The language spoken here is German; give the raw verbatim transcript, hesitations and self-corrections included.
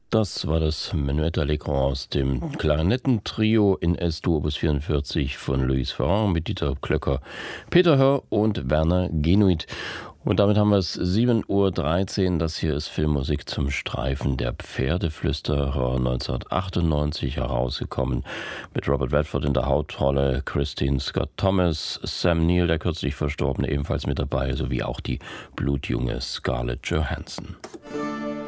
Das war das Menuett Allegro aus dem Klarinettentrio in S-Dur Opus vierundvierzig von Louis Ferrand mit Dieter Klöcker, Peter Hör und Werner Genuit. Und damit haben wir es sieben Uhr dreizehn. Das hier ist Filmmusik zum Streifen. Der Pferdeflüsterer, neunzehnhundertachtundneunzig herausgekommen, mit Robert Redford in der Hauptrolle, Christine Scott Thomas, Sam Neill, der kürzlich verstorbene, ebenfalls mit dabei, sowie auch die blutjunge Scarlett Johansson.